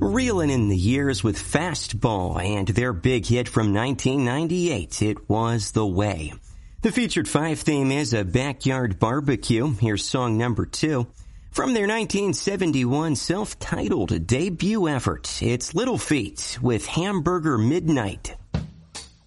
Reeling in the years with Fastball and their big hit from 1998, It Was the Way. The featured five theme is A Backyard Barbecue. Here's song number 2. From their 1971 self-titled debut effort, it's Little Feat with Hamburger Midnight.